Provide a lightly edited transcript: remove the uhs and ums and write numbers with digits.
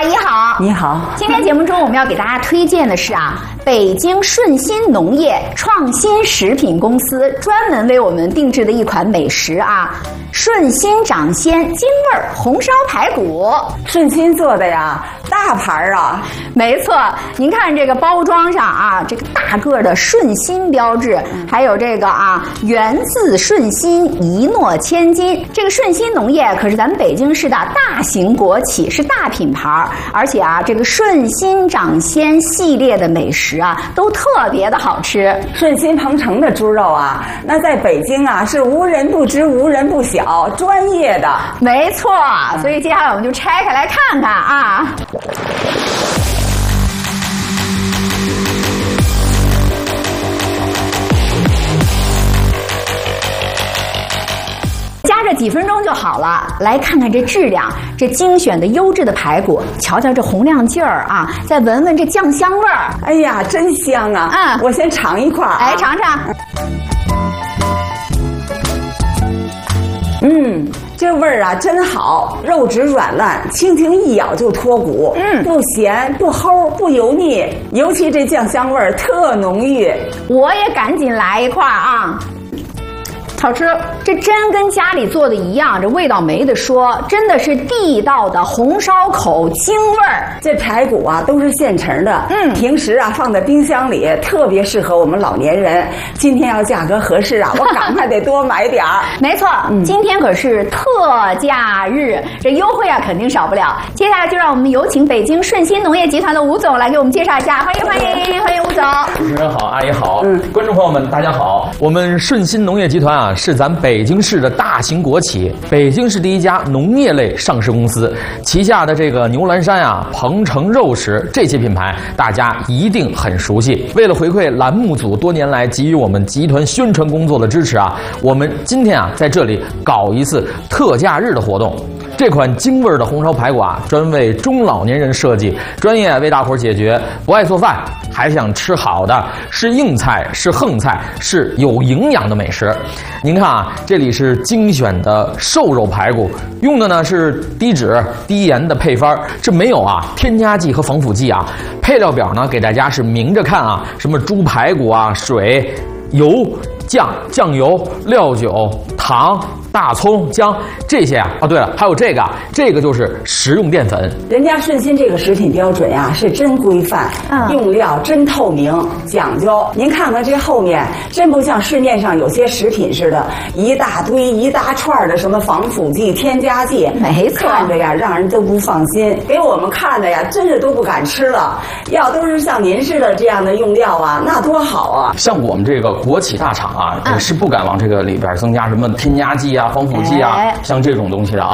阿姨好， 你好。 今天节目中我们要给大家推荐的是北京顺心农业创新食品公司专门为我们定制的一款美食顺心掌鲜京味红烧排骨。 顺心做的呀，大盘没错，您看这个包装上这个大个的顺心标志，还有这个源自顺心，一诺千金。这个顺心农业可是咱们北京市的大型国企，是大品牌，而且这个顺心掌鲜系列的美食都特别的好吃。 顺心鹏程的猪肉那在北京是无人不知，无人不晓，专业的。 没错，所以接下来我们就拆开来看看加热几分钟就好了。来看看这质量，这精选的优质的排骨，瞧瞧这红亮劲儿再闻闻这酱香味儿。 哎呀，真香我先尝一块来尝尝。 这味儿真好，肉质软烂，轻轻一咬就脱骨，不咸不齁不油腻，尤其这酱香味儿特浓郁。 我也赶紧来一块好吃，这真跟家里做的一样，这味道没得说，真的是地道的红烧口京味儿。 这排骨都是现成的，平时放在冰箱里，特别适合我们老年人。今天要价格合适我赶快得多买点儿。 没错，今天可是特价日，这优惠肯定少不了。接下来就让我们有请北京顺心农业集团的吴总来给我们介绍一下，欢迎吴总。 主持人好，阿姨好，观众朋友们大家好。我们顺心农业集团是咱北京市的大型国企，北京市第一家农业类上市公司，旗下的这个牛栏山鹏程肉食这些品牌大家一定很熟悉。为了回馈栏目组多年来给予我们集团宣传工作的支持我们今天在这里搞一次特价日的活动。这款京味的红烧排骨专为中老年人设计，专业为大伙解决不爱做饭还想吃好的，是硬菜是横菜是有营养的美食。您看这里是精选的瘦肉排骨，用的呢是低脂低盐的配方，这没有添加剂和防腐剂配料表呢给大家是明着看什么猪排骨水油酱油料酒糖大葱姜这些对了，还有这个就是食用淀粉。 人家顺心这个食品标准是真规范，用料真透明讲究。您看看这后面，真不像市面上有些食品似的，一大堆一大串的什么防腐剂添加剂， 没错， 看着让人都不放心，给我们看的真是都不敢吃了。要都是像您似的这样的用料那多好像我们这个国企大厂是不敢往这个里边增加什么添加剂防腐剂像这种东西的